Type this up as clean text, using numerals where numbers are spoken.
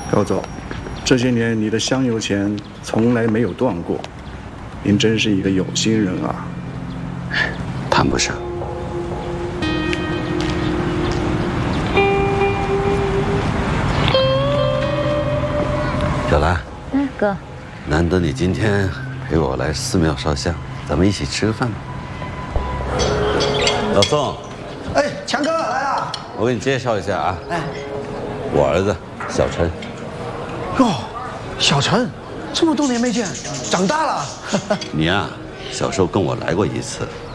高总，这些年你的香油钱从来没有断过，您真是一个有心人啊。 谈不上。小兰， 哥， 难得你今天陪我来寺庙烧香，咱们一起吃个饭吧。老宋， 哎，强哥来了。 我给你介绍一下啊，我儿子小陈。 哟，小陈，这么多年没见，长大了。 你呀，小时候跟我来过一次，